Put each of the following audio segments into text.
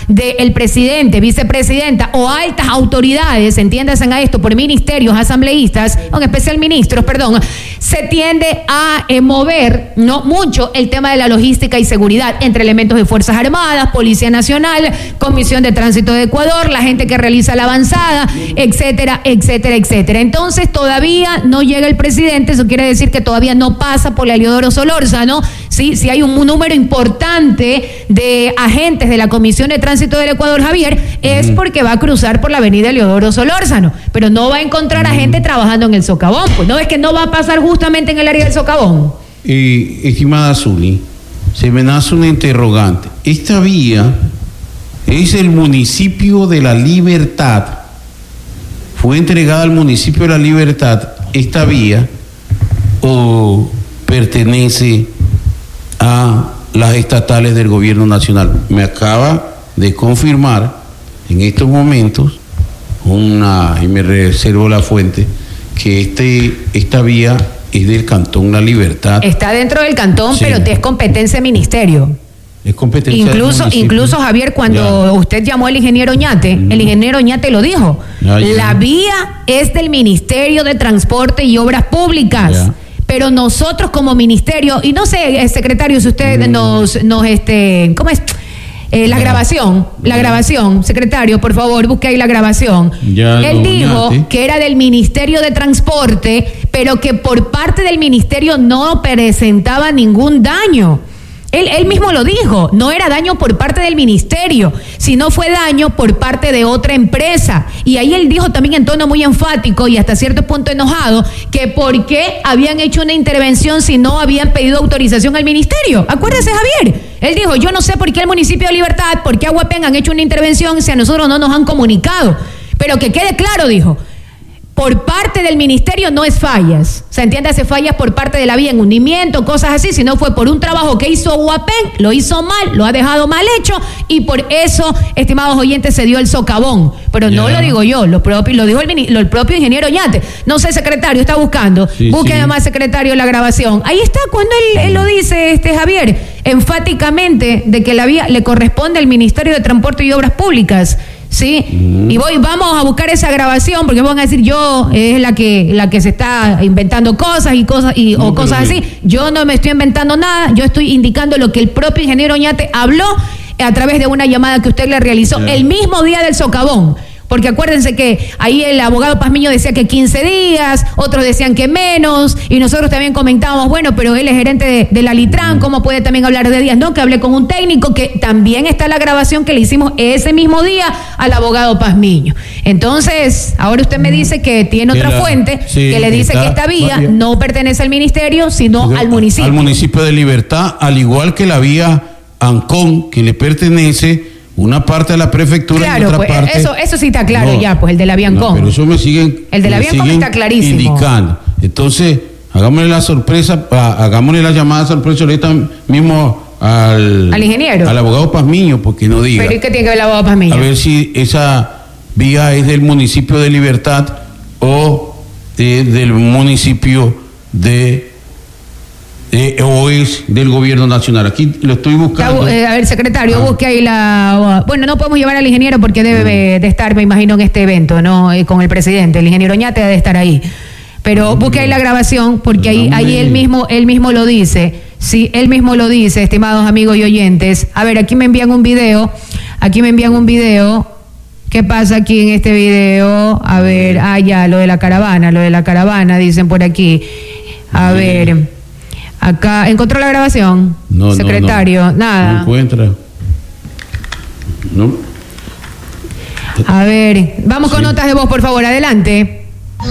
del presidente, vicepresidenta o altas autoridades, entiéndase a esto, por ministerios, asambleístas, en especial ministros, perdón, se tiende a mover no mucho el tema de la logística y seguridad entre elementos de Fuerzas Armadas, Policía Nacional, Comisión de Tránsito de Ecuador, la gente que realiza la avanzada, etcétera, etcétera, etcétera. Entonces todavía no llega el presidente, eso quiere decir que todavía no pasa por la Eliodoro Solórzano, ¿sí? Si hay un número importante de agentes de la Comisión de Tránsito del Ecuador, Javier, es porque va a cruzar por la avenida Eliodoro Solórzano, pero no va a encontrar a gente trabajando en el socavón, pues no es que no va a pasar justamente en el área del socavón. Estimada Zuli, se me nace una interrogante. Esta vía es el municipio de La Libertad. ¿Fue entregada al municipio de La Libertad esta vía o pertenece a las estatales del gobierno nacional? Me acaba de confirmar en estos momentos y me reservo la fuente, que esta vía es del Cantón La Libertad. Está dentro del cantón, sí, pero es competencia de ministerio. Es competencia incluso Javier, cuando usted llamó al ingeniero Oñate, el ingeniero Oñate lo dijo. La vía es del Ministerio de Transporte y Obras Públicas. Pero nosotros como ministerio, y no sé, secretario, si usted nos ¿cómo es? La grabación, secretario, por favor, busque ahí la grabación. Él dijo que era del Ministerio de Transporte, pero que por parte del ministerio no presentaba ningún daño. Él mismo lo dijo, no era daño por parte del ministerio, sino fue daño por parte de otra empresa. Y ahí él dijo también en tono muy enfático y hasta cierto punto enojado, que por qué habían hecho una intervención si no habían pedido autorización al ministerio. Acuérdese, Javier, él dijo, yo no sé por qué el municipio de Libertad, por qué Aguapen han hecho una intervención si a nosotros no nos han comunicado. Pero que quede claro, dijo, por parte del ministerio no es fallas, se entiende, hace fallas por parte de la vía en hundimiento, cosas así, sino fue por un trabajo que hizo Aguapen, lo hizo mal, lo ha dejado mal hecho y por eso, estimados oyentes, se dio el socavón. Pero no lo digo yo, lo dijo el propio ingeniero Oñate. No sé, secretario, está buscando, busque además, secretario, la grabación. Ahí está cuando él lo dice, Javier, enfáticamente de que la vía le corresponde al Ministerio de Transporte y Obras Públicas. Sí, y vamos a buscar esa grabación porque van a decir yo es la que se está inventando cosas así. Yo no me estoy inventando nada, yo estoy indicando lo que el propio ingeniero Oñate habló a través de una llamada que usted le realizó el mismo día del socavón. Porque acuérdense que ahí el abogado Pazmiño decía que 15 días, otros decían que menos, y nosotros también comentábamos, bueno, pero él es gerente de la Litran, ¿cómo puede también hablar de días? No, que hablé con un técnico, que también está la grabación que le hicimos ese mismo día al abogado Pazmiño. Entonces, ahora usted me dice que tiene otra fuente que le dice que esta vía no pertenece al ministerio, sino al municipio. Al municipio de Libertad, al igual que la vía Ancón, que le pertenece una parte de la prefectura y otra parte. Eso sí está claro pues el de la Viancón. Pero eso me siguen. El de la Viancón está clarísimo. Indicando. Entonces, hagámosle la sorpresa, hagámosle la llamada sorpresa ahorita mismo al ingeniero. Al abogado Pazmiño, porque no diga. Pero ¿y qué tiene que ver el abogado Pazmiño? A ver si esa vía es del municipio de Libertad o del municipio o es del gobierno nacional. Aquí lo estoy buscando. A ver, secretario, busque ahí bueno, no podemos llevar al ingeniero porque debe de estar, me imagino, en este evento, ¿no? Con el presidente. El ingeniero Oñate debe estar ahí. Pero busque ahí la grabación porque ahí él mismo lo dice. Sí, él mismo lo dice, estimados amigos y oyentes. A ver, aquí me envían un video. ¿Qué pasa aquí en este video? A ver, ya, lo de la caravana, dicen por aquí. A ver. Acá, ¿encontró la grabación? No, secretario, nada. No encuentra. No. A ver, vamos con notas de voz, por favor, adelante.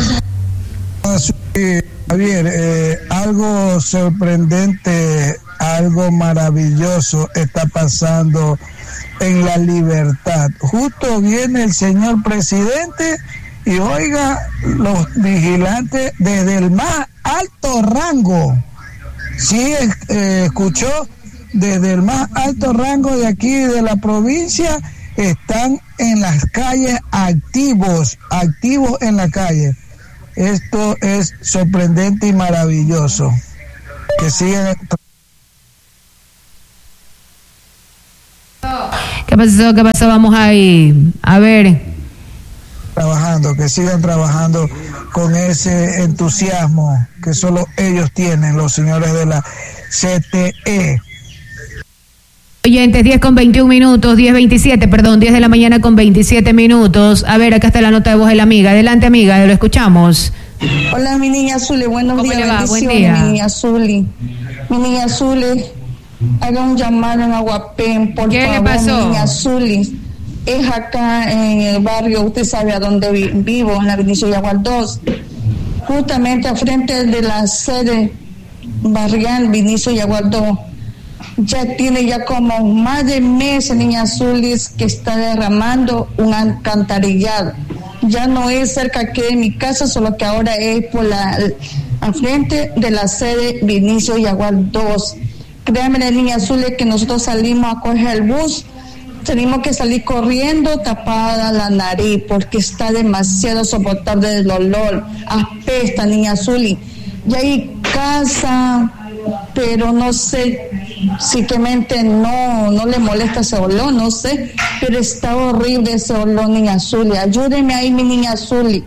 Javier, algo sorprendente, algo maravilloso está pasando en La Libertad. Justo viene el señor presidente y oiga, los vigilantes desde el más alto rango. Sí, escuchó, desde el más alto rango de aquí de la provincia, están en las calles activos en la calle. Esto es sorprendente y maravilloso. Que sigan. ¿Qué pasó? Vamos ahí. A ver. Trabajando, que sigan trabajando con ese entusiasmo que solo ellos tienen, los señores de la CTE. Oyentes, 10:27, 10 de la mañana con 27 minutos. A ver, acá está la nota de voz de la amiga. Adelante, amiga, lo escuchamos. Hola, mi niña Zuli, buenos días. ¿Cómo le va? Buen Bendiciones, día. mi niña Zuli. Mi niña Zuli, haga un llamado en Aguapén, por ¿Qué favor, le pasó? mi niña Zuli. Es acá en el barrio, usted sabe a dónde vivo, en la Vinicio Yagual 2, justamente al frente de la sede barrial Vinicio Yagual 2. Ya tiene ya como más de meses, niña Zulis, que está derramando un alcantarillado. Ya no es cerca aquí de mi casa, solo que ahora es por al frente de la sede Vinicio Yagual 2. Créanme, niña Zulis, que nosotros salimos a coger el bus, tenemos que salir corriendo tapada la nariz porque está demasiado soportable el olor. Apesta, niña Zulis. Y hay casa, pero no sé si realmente no le molesta ese olor, no sé, pero está horrible ese olor, niña Zuli. Ayúdeme ahí, mi niña Zuli.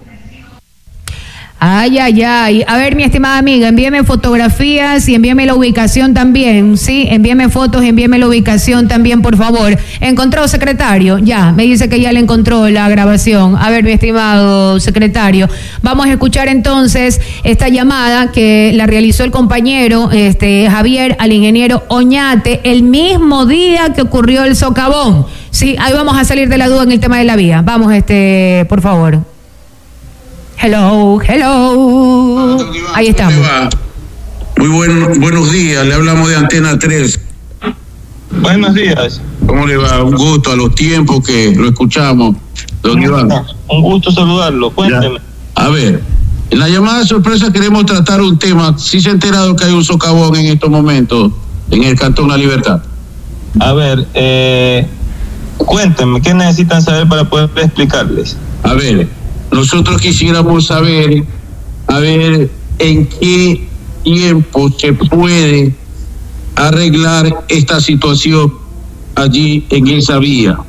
Ay. A ver, mi estimada amiga, envíeme fotografías y envíeme la ubicación también, ¿sí? Envíeme fotos, envíeme la ubicación también, por favor. ¿Encontró, secretario? Ya, me dice que ya le encontró la grabación. A ver, mi estimado secretario, vamos a escuchar entonces esta llamada que la realizó el compañero Javier al ingeniero Oñate el mismo día que ocurrió el socavón. Sí, ahí vamos a salir de la duda en el tema de la vía. Vamos, por favor. Hello. Ahí estamos. Muy buenos días, le hablamos de Antena 3. Buenos días. ¿Cómo le va? Un gusto a los tiempos que lo escuchamos, don Iván. Un gusto saludarlo, cuénteme. A ver, en la llamada de sorpresa queremos tratar un tema. ¿Sí se ha enterado que hay un socavón en estos momentos en el Cantón La Libertad? A ver, cuéntenme, ¿qué necesitan saber para poder explicarles? A ver, nosotros quisiéramos saber, en qué tiempo se puede arreglar esta situación allí en esa vía.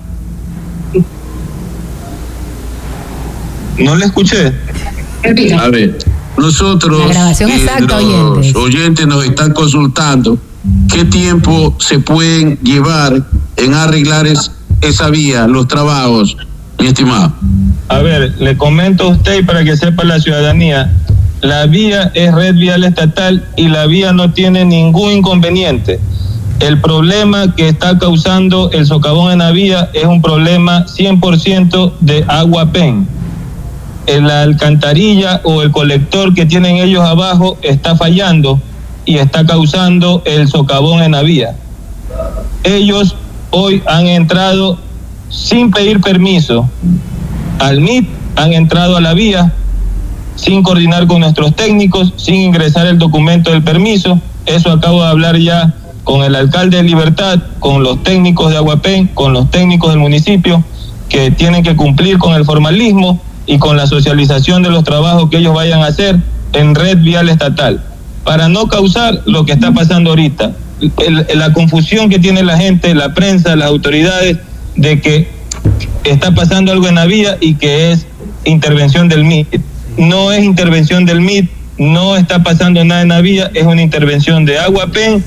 No le escuché. A ver, nosotros, La grabación exacta, los oyentes nos están consultando qué tiempo se pueden llevar en arreglar esa vía, los trabajos, mi estimado. A ver, le comento a usted y para que sepa la ciudadanía, la vía es red vial estatal y la vía no tiene ningún inconveniente. El problema que está causando el socavón en la vía es un problema 100% de Aguapén. La alcantarilla o el colector que tienen ellos abajo está fallando y está causando el socavón en la vía. Ellos hoy han entrado sin pedir permiso al MIT, han entrado a la vía sin coordinar con nuestros técnicos, sin ingresar el documento del permiso. Eso acabo de hablar ya con el alcalde de Libertad, con los técnicos de Aguapén, con los técnicos del municipio, que tienen que cumplir con el formalismo y con la socialización de los trabajos que ellos vayan a hacer en red vial estatal, para no causar lo que está pasando ahorita, la confusión que tiene la gente, la prensa, las autoridades, de que está pasando algo en la vía y que es intervención del MIT. No es intervención del MIT, no está pasando nada en la vía, es una intervención de Aguapén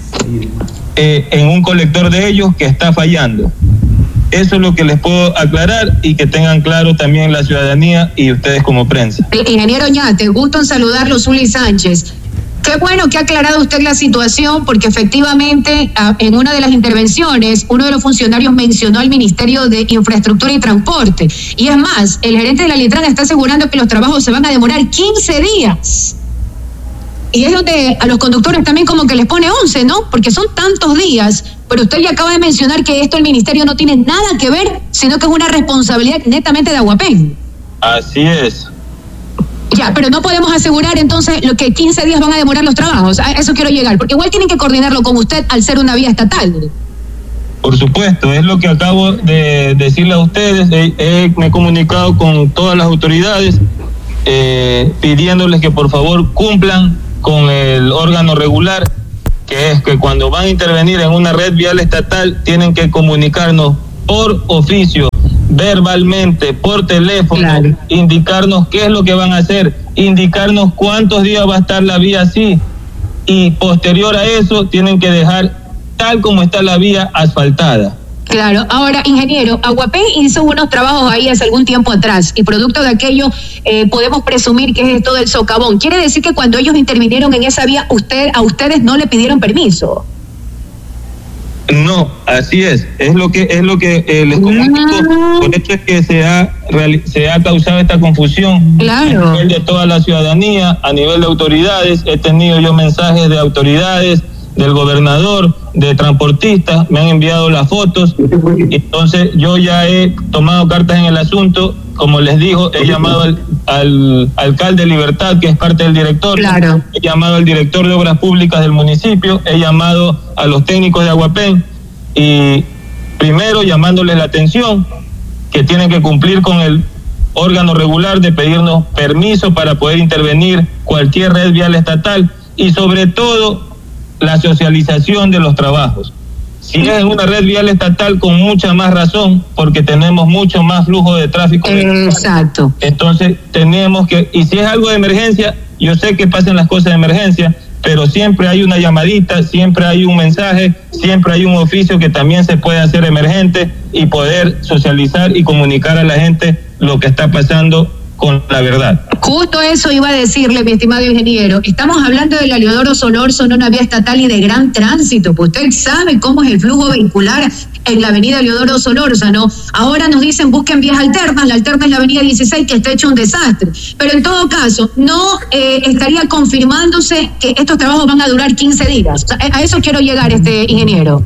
en un colector de ellos que está fallando. Eso es lo que les puedo aclarar y que tengan claro también la ciudadanía y ustedes como prensa. Ingeniero Oñate, gusto en saludarlo, Zuli Sánchez. Qué bueno que ha aclarado usted la situación, porque efectivamente en una de las intervenciones uno de los funcionarios mencionó al Ministerio de Infraestructura y Transporte. Y es más, el gerente de la Litran está asegurando que los trabajos se van a demorar 15 días. Y es donde a los conductores también como que les pone 11, ¿no? Porque son tantos días, pero usted ya acaba de mencionar que esto el Ministerio no tiene nada que ver, sino que es una responsabilidad netamente de Aguapén. Así es. Ya, pero no podemos asegurar entonces lo que 15 días van a demorar los trabajos. A eso quiero llegar, porque igual tienen que coordinarlo con usted al ser una vía estatal. Por supuesto, es lo que acabo de decirle a ustedes. Me he comunicado con todas las autoridades pidiéndoles que por favor cumplan con el órgano regular, que es que cuando van a intervenir en una red vial estatal tienen que comunicarnos por oficio, verbalmente, por teléfono, claro, indicarnos qué es lo que van a hacer, indicarnos cuántos días va a estar la vía así, y posterior a eso tienen que dejar tal como está la vía asfaltada. Claro. Ahora, ingeniero, Aguapé hizo unos trabajos ahí hace algún tiempo atrás y producto de aquello podemos presumir que es esto del socavón. ¿Quiere decir que cuando ellos intervinieron en esa vía, a ustedes no le pidieron permiso? No, así es lo que les comunico. Por eso es que se ha causado esta confusión, claro, a nivel de toda la ciudadanía, a nivel de autoridades. He tenido yo mensajes de autoridades, del gobernador, de transportistas, me han enviado las fotos. Entonces yo ya he tomado cartas en el asunto. Como les digo, he llamado al alcalde Libertad, que es parte del director, claro, he llamado al director de obras públicas del municipio, he llamado a los técnicos de Aguapén, y primero llamándoles la atención que tienen que cumplir con el órgano regular de pedirnos permiso para poder intervenir cualquier red vial estatal, y sobre todo la socialización de los trabajos. Si es en una red vial estatal, con mucha más razón, porque tenemos mucho más flujo de tráfico. Exacto. Entonces tenemos que, y si es algo de emergencia, yo sé que pasan las cosas de emergencia, pero siempre hay una llamadita, siempre hay un mensaje, siempre hay un oficio que también se puede hacer emergente y poder socializar y comunicar a la gente lo que está pasando con la verdad. Justo eso iba a decirle, mi estimado ingeniero. Estamos hablando de la Leodoro Solórzano, una vía estatal y de gran tránsito. Pues usted sabe cómo es el flujo vehicular en la avenida Leodoro Solórzano. Ahora nos dicen busquen vías alternas. La alterna es la avenida 16, que está hecho un desastre. Pero en todo caso, no estaría confirmándose que estos trabajos van a durar 15 días. O sea, a eso quiero llegar, ingeniero.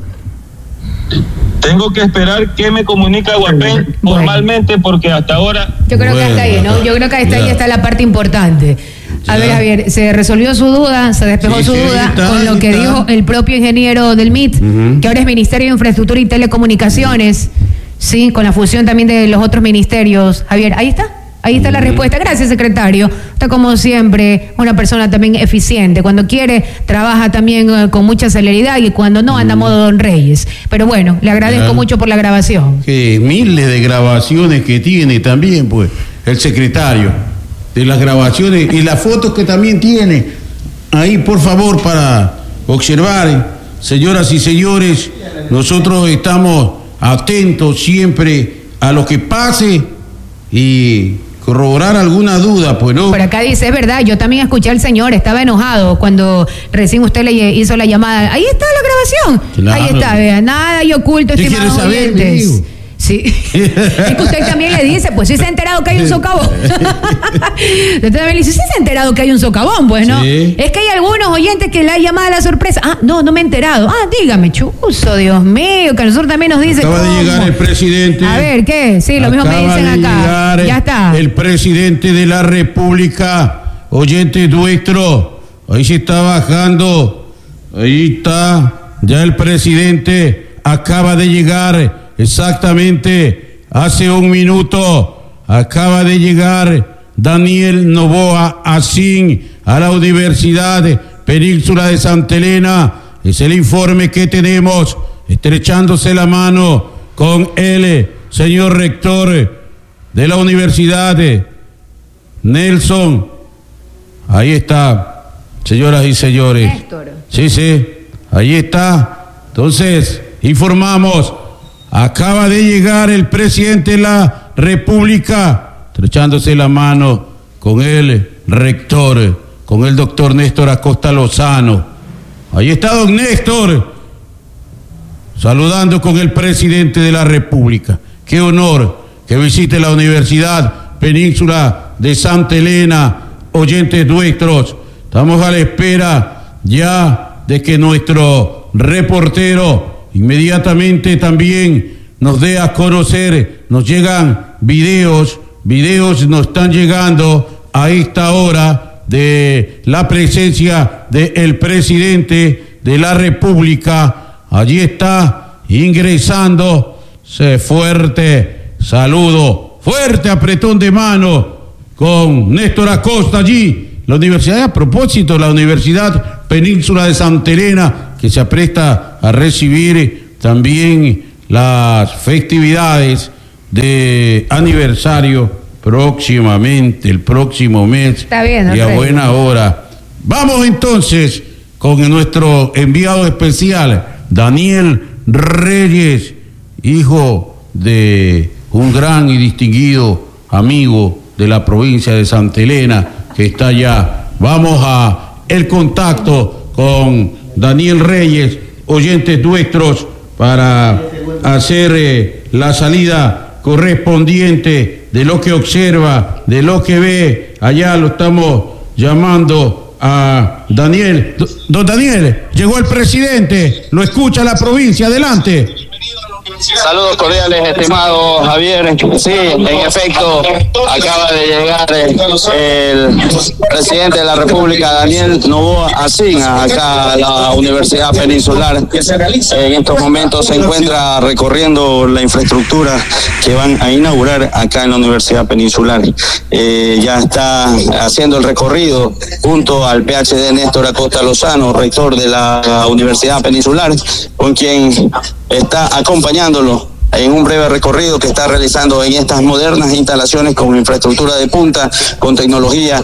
Tengo que esperar que me comunica Aguapén formalmente, porque hasta ahora... Yo creo que hasta ahí, ¿no? Yo creo que hasta ahí está la parte importante. A ver, Javier, se resolvió su duda, se despejó su duda con lo que dijo el propio ingeniero del MIT, que ahora es Ministerio de Infraestructura y Telecomunicaciones, sí, con la fusión también de los otros ministerios. Javier, ahí está. Ahí está la respuesta. Gracias, secretario. Está como siempre una persona también eficiente. Cuando quiere, trabaja también con mucha celeridad, y cuando no, anda a modo Don Reyes. Pero bueno, le agradezco mucho por la grabación. Que miles de grabaciones que tiene también, pues, el secretario, de las grabaciones y las fotos que también tiene. Ahí, por favor, para observar, señoras y señores, nosotros estamos atentos siempre a lo que pase y corroborar alguna duda, pues no. Por acá dice, es verdad, yo también escuché al señor, estaba enojado cuando recién usted le hizo la llamada. Ahí está la grabación. Claro. Ahí está, vea, nada y oculto, estimados oyentes. Sí. Es que usted también le dice, pues sí se ha enterado que hay un socavón. Usted también le dice, sí se ha enterado que hay un socavón, pues, ¿no? Sí. Es que hay algunos oyentes que le han llamado a la sorpresa. Ah, no me he enterado. Ah, dígame, chuzo, Dios mío, que a nosotros también nos dice. Acaba de llegar el presidente. A ver, ¿qué? Sí, lo mismo me dicen acá. Ya está. El presidente de la República, oyente nuestro, ahí se está bajando. Ahí está. Ya el presidente acaba de llegar. Exactamente, hace un minuto acaba de llegar Daniel Novoa Asín a la Universidad Península de Santa Elena. Es el informe que tenemos, estrechándose la mano con el señor rector de la Universidad, Nelson. Ahí está, señoras y señores. Néstor. Sí, ahí está. Entonces, informamos. Acaba de llegar el presidente de la República, estrechándose la mano con el rector, con el doctor Néstor Acosta Lozano. Ahí está don Néstor, saludando con el presidente de la República. Qué honor que visite la Universidad Península de Santa Elena, oyentes nuestros. Estamos a la espera ya de que nuestro reportero inmediatamente también nos dé a conocer. Nos llegan videos nos están llegando a esta hora de la presencia del presidente de la República. Allí está ingresando. Fuerte saludo, fuerte apretón de mano con Néstor Acosta allí, la universidad. A propósito, la Universidad Península de Santa Elena, que se apresta a recibir también las festividades de aniversario próximamente, el próximo mes. Está bien, y a Rey. buena hora. Vamos entonces con nuestro enviado especial, Daniel Reyes, hijo de un gran y distinguido amigo de la provincia de Santa Elena, que está allá. Vamos a el contacto con Daniel Reyes, oyentes nuestros, para hacer la salida correspondiente de lo que observa, de lo que ve. Allá lo estamos llamando a Daniel. Don Daniel, llegó el presidente, lo escucha la provincia, adelante. Saludos cordiales, estimado Javier. Sí, en efecto, acaba de llegar el presidente de la República, Daniel Noboa Acina, acá a la Universidad Peninsular. En estos momentos se encuentra recorriendo la infraestructura que van a inaugurar acá en la Universidad Peninsular. Ya está haciendo el recorrido junto al PhD Néstor Acosta Lozano, rector de la Universidad Peninsular, con quien está acompañándolo en un breve recorrido que está realizando en estas modernas instalaciones con infraestructura de punta, con tecnología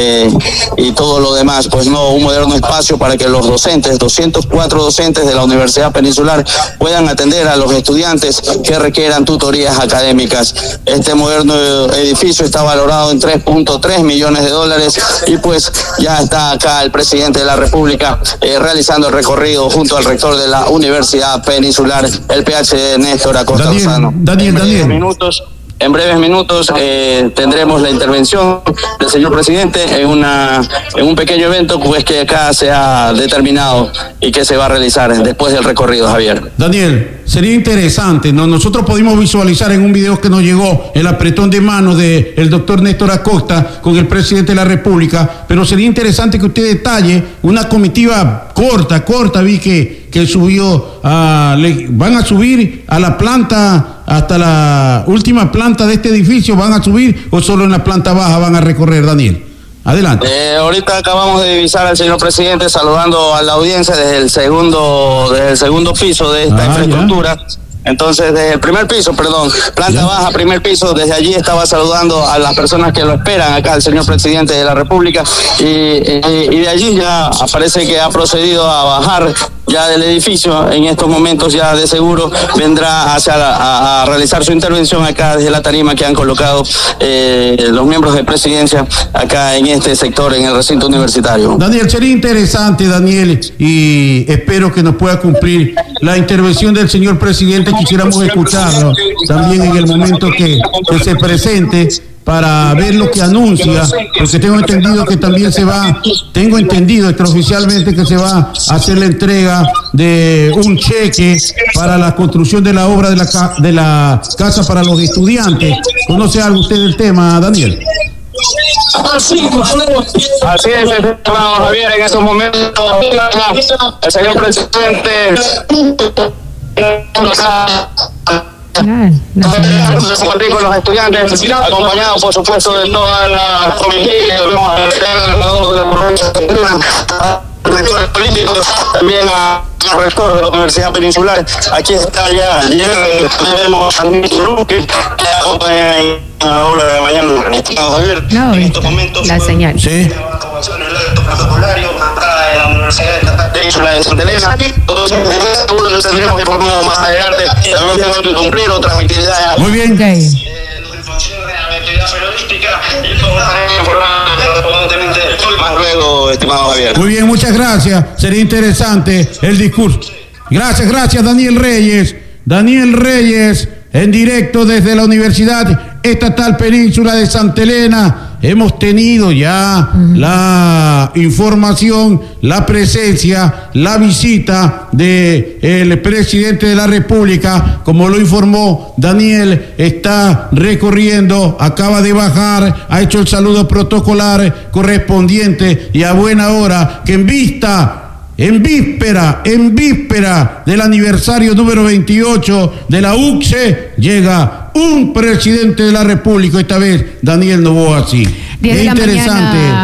y todo lo demás. Pues no, un moderno espacio para que los docentes, 204 docentes de la Universidad Peninsular, puedan atender a los estudiantes que requieran tutorías académicas. Este moderno edificio está valorado en $3.3 millones y pues ya está acá el presidente de la República realizando el recorrido junto al rector de la Universidad Peninsular, el PhD Néstor Acosta Lozano. Daniel. En breves minutos tendremos la intervención del señor presidente en un pequeño evento pues que acá se ha determinado y que se va a realizar después del recorrido, Javier. Daniel, sería interesante, ¿no? Nosotros pudimos visualizar en un video que nos llegó el apretón de manos del doctor Néstor Acosta con el presidente de la República, pero sería interesante que usted detalle una comitiva corta, vi que subió, van a subir a la planta, hasta la última planta de este edificio, ¿van a subir o solo en la planta baja van a recorrer, Daniel? Adelante. Ahorita acabamos de divisar al señor presidente saludando a la audiencia desde el segundo piso de esta infraestructura. Ya. Entonces, desde el primer piso, planta baja, primer piso, desde allí estaba saludando a las personas que lo esperan acá, el señor presidente de la República, y de allí ya parece que ha procedido a bajar ya del edificio. En estos momentos ya de seguro vendrá a realizar su intervención acá desde la tarima que han colocado los miembros de presidencia acá en este sector, en el recinto universitario. Daniel, sería interesante, Daniel, y espero que nos pueda cumplir la intervención del señor presidente. Quisiéramos escucharlo también en el momento que se presente, para ver lo que anuncia, porque tengo entendido que también extraoficialmente que se va a hacer la entrega de un cheque para la construcción de la obra de la casa para los estudiantes. ¿Conoce algo usted del tema, Daniel? Así es, estimado Javier, en estos momentos el señor presidente compartir con los estudiantes, acompañado por supuesto de toda la comitiva, políticos, también a rector de la Universidad Peninsular. Aquí está ya, tenemos a Nito que acompaña en la hora de mañana. En estos momentos, la señal. Sí. En la Universidad de Santa Elena. Todos los tendremos que informar más adelante. También tenemos que cumplir otras actividades. Muy bien. Más luego, estimado Javier. Muy bien, muchas gracias. Sería interesante el discurso. Gracias, Daniel Reyes. Daniel Reyes, en directo desde la Universidad Estatal Península de Santa Elena. Hemos tenido ya la información, la presencia, la visita del presidente de la República. Como lo informó Daniel, está recorriendo, acaba de bajar, ha hecho el saludo protocolar correspondiente y a buena hora, que en víspera del aniversario número 28 de la UCSE, llega un presidente de la República, esta vez Daniel Noboa. Sí, es interesante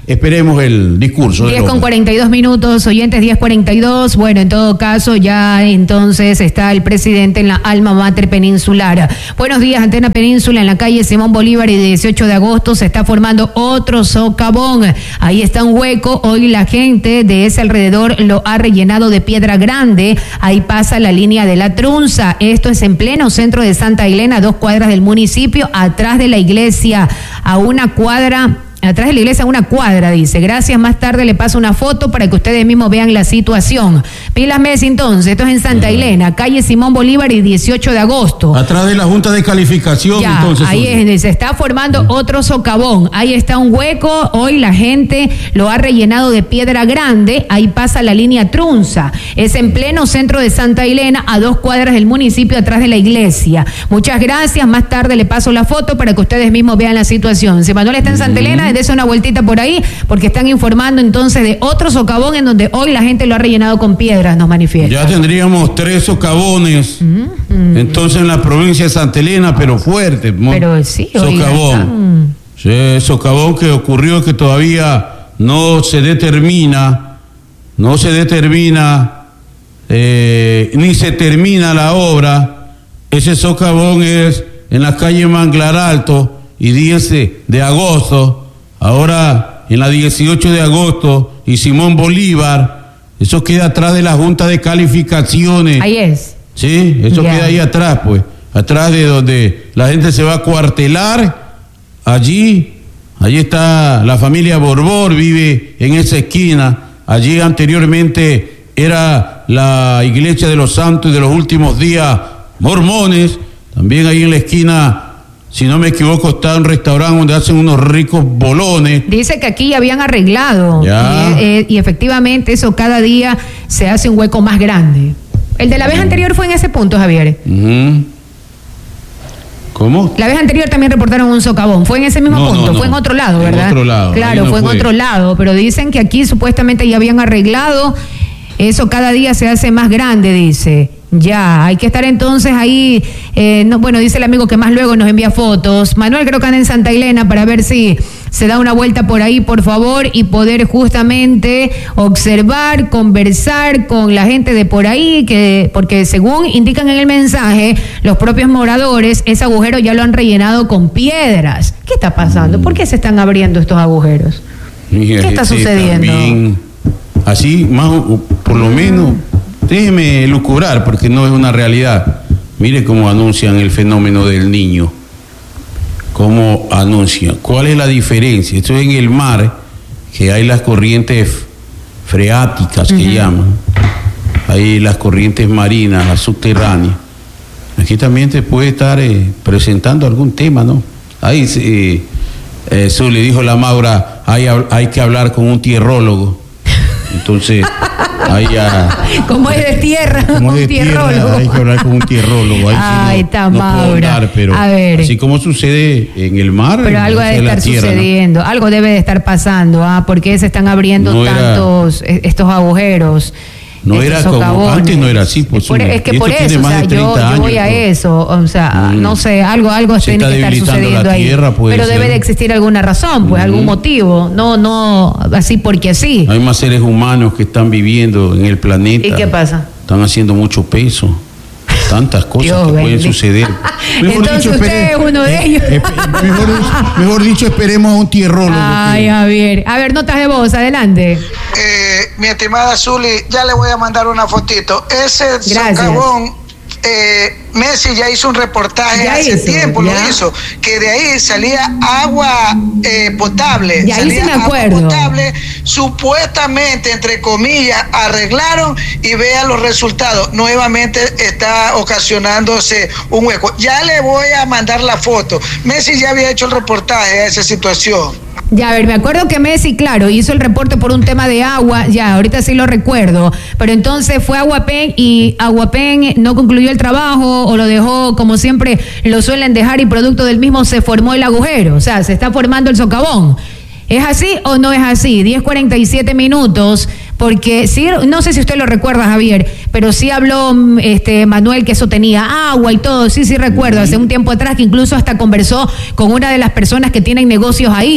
esperemos el discurso. 10:42, oyentes, 10:42. Bueno, en todo caso, ya entonces está el presidente en la alma mater peninsular. Buenos días, Antena Península, en la calle Simón Bolívar y 18 de agosto se está formando otro socavón. Ahí está un hueco, hoy la gente de ese alrededor lo ha rellenado de piedra grande. Ahí pasa la línea de la Trunza. Esto es en pleno centro de Santa Elena, a 2 cuadras del municipio, atrás de la iglesia, a una cuadra. Atrás de la iglesia, una cuadra, dice. Gracias, más tarde le paso una foto para que ustedes mismos vean la situación. Pilas Messi, entonces, esto es en Santa Elena, calle Simón Bolívar y 18 de agosto. Atrás de la Junta de Calificación, ya, entonces. Ahí se está formando otro socavón. Ahí está un hueco, hoy la gente lo ha rellenado de piedra grande, ahí pasa la línea Trunza. Es en pleno centro de Santa Elena, a 2 cuadras del municipio, atrás de la iglesia. Muchas gracias, más tarde le paso la foto para que ustedes mismos vean la situación. Si Manuel está en Santa Elena, dése una vueltita por ahí, porque están informando entonces de otro socavón en donde hoy la gente lo ha rellenado con piedras, nos manifiesta. Ya tendríamos 3 socavones, entonces en la provincia de Santa Elena, pero fuerte. Pero sí, socavón. Sí, socavón que ocurrió que todavía no se determina, ni se termina la obra. Ese socavón es en la calle Manglar Alto y 10 de agosto. Ahora, en la 18 de agosto y Simón Bolívar, eso queda atrás de la Junta de Calificaciones. Ahí es. Sí, eso queda ahí atrás, pues. Atrás de donde la gente se va a cuartelar. Allí está la familia Borbor, vive en esa esquina. Allí anteriormente era la iglesia de los santos y de los últimos días mormones. También ahí en la esquina, si no me equivoco, está un restaurante donde hacen unos ricos bolones. Dice que aquí ya habían arreglado. Y efectivamente eso cada día se hace un hueco más grande. El de la vez anterior fue en ese punto, Javier. ¿Cómo? La vez anterior también reportaron un socavón. Fue en ese mismo punto, fue en otro lado, ¿verdad? En otro lado. Claro, fue en otro lado, pero dicen que aquí supuestamente ya habían arreglado. Eso cada día se hace más grande, dice. Ya, hay que estar entonces ahí, dice el amigo que más luego nos envía fotos. Manuel creo que anda en Santa Elena para ver si se da una vuelta por ahí, por favor, y poder justamente observar, conversar con la gente de por ahí, porque según indican en el mensaje, los propios moradores, ese agujero ya lo han rellenado con piedras. ¿Qué está pasando? ¿Por qué se están abriendo estos agujeros? ¿Qué está sucediendo? También, así, más por lo menos... Déjeme lucubrar porque no es una realidad. Mire cómo anuncian el fenómeno del Niño. Cómo anuncian. ¿Cuál es la diferencia? Esto es en el mar, que hay las corrientes freáticas que llaman. Hay las corrientes marinas, las subterráneas. Aquí también te puede estar presentando algún tema, ¿no? Ahí eso le dijo la Maura, hay que hablar con un tierrólogo. Entonces, ahí ya... Como es de tierra, como un tierrólogo. Hay que hablar con un tierrólogo. Ahí está Maura. Pero a ver, así como sucede en el mar... Pero algo debe estar sucediendo, ¿no? Algo debe de estar pasando, porque se están abriendo estos agujeros. No era como antes, no era así. Pues, es que por eso, yo voy a eso, no sé, algo tiene que estar sucediendo ahí. Pero debe de existir alguna razón, pues algún motivo, no así porque así. Hay más seres humanos que están viviendo en el planeta. ¿Y qué pasa? Están haciendo mucho peso. Tantas cosas que pueden suceder. Entonces usted es uno de ellos. Mejor dicho, esperemos a un tierrólogo. Ay, Javier. A ver, notas de voz, adelante. Mi estimada Zuli, ya le voy a mandar una fotito. Ese socavón, Messi ya hizo un reportaje hace tiempo, lo hizo, que de ahí salía agua potable. Ya ahí sí me acuerdo. Agua potable, supuestamente, entre comillas, arreglaron y vean los resultados. Nuevamente está ocasionándose un hueco. Ya le voy a mandar la foto. Messi ya había hecho el reportaje a esa situación. Ya, a ver, me acuerdo que Messi, claro, hizo el reporte por un tema de agua, ya, ahorita sí lo recuerdo, pero entonces fue Aguapen y Aguapen no concluyó el trabajo o lo dejó como siempre lo suelen dejar y producto del mismo se formó el agujero, o sea, se está formando el socavón. ¿Es así o no es así? 10:47, porque sí, no sé si usted lo recuerda, Javier, pero sí habló Manuel que eso tenía agua y todo, sí recuerdo, hace un tiempo atrás que incluso hasta conversó con una de las personas que tienen negocios ahí,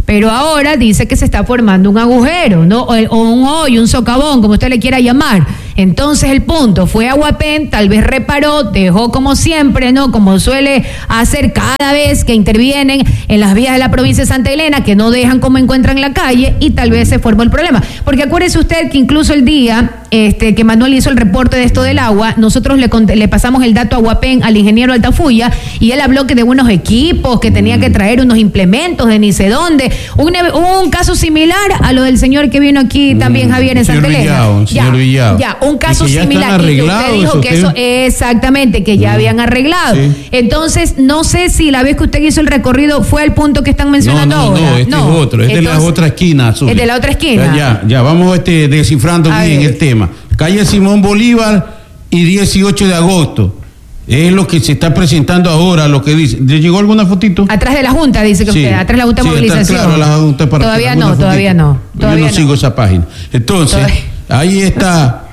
pero ahora dice que se está formando un agujero, ¿no? O un hoyo, un socavón, como usted le quiera llamar. Entonces el punto fue a Guapén, tal vez reparó, dejó como siempre, ¿no? Como suele hacer cada vez que intervienen en las vías de la provincia de Santa Elena, que no dejan como encuentran la calle, y tal vez se formó el problema. Porque acuérdese usted que incluso el día que Manuel hizo el reporte de esto del agua, nosotros le pasamos el dato a Guapén, al ingeniero Altafulla, y él habló que de unos equipos, que tenía que traer unos implementos de ni sé dónde. Un caso similar a lo del señor que vino aquí también, Javier, en Santa Elena. Ya, un caso similar. Y usted dijo que eso, exactamente, que ya habían arreglado. Sí. Entonces, no sé si la vez que usted hizo el recorrido fue al punto que están mencionando ahora. No, este es otro, es de la otra esquina. Azul. Es de la otra esquina. Ya, vamos descifrando bien el tema. Calle Simón Bolívar y 18 de agosto. Es lo que se está presentando ahora, lo que dice. ¿Le llegó alguna fotito? Atrás de la Junta, dice que usted, atrás de la Junta de Movilización. Claro, la Junta para todavía no. Yo no sigo esa página. Entonces, ahí está,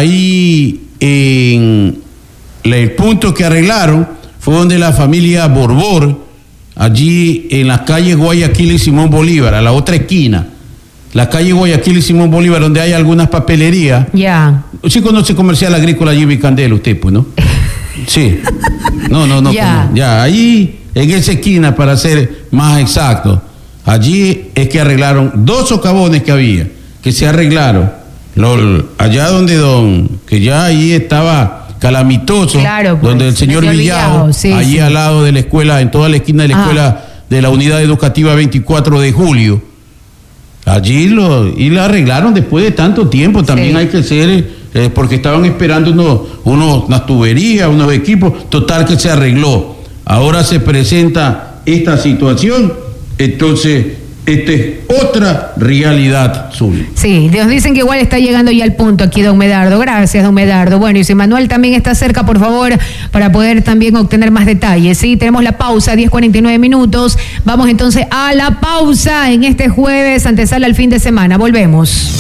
en el punto que arreglaron, fue donde la familia Borbor, allí en las calles Guayaquil y Simón Bolívar, a la otra esquina. La calle Guayaquil y Simón Bolívar, donde hay algunas papelerías. Ya. Sí conoce Comercial Agrícola Jimmy Candela, usted, pues, ¿no? Sí. No. Ya, allí, en esa esquina, para ser más exacto, allí es que arreglaron 2 socavones que había, que se arreglaron. Allá donde que ya ahí estaba calamitoso, claro, pues, donde el señor Villao, allí al lado de la escuela, en toda la esquina de la escuela de la Unidad Educativa 24 de Julio. Allí la arreglaron después de tanto tiempo, también hay que ser, porque estaban esperando unas tuberías, unos equipos, total que se arregló. Ahora se presenta esta situación, entonces esta es otra realidad, Zuli. Sí, nos dicen que igual está llegando ya al punto aquí, don Medardo. Gracias, don Medardo. Bueno, y si Manuel también está cerca, por favor, para poder también obtener más detalles. Sí, tenemos la pausa, 10:49 minutos. Vamos entonces a la pausa en este jueves, antesala al fin de semana. Volvemos.